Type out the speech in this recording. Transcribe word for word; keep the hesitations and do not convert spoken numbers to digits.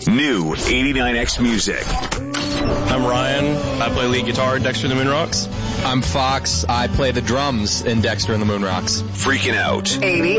New eighty-nine X Music. I'm Ryan. I play lead guitar at Dexter and the Moonrocks. I'm Fox. I play the drums in Dexter and the Moonrocks. Freaking out. eighty-nine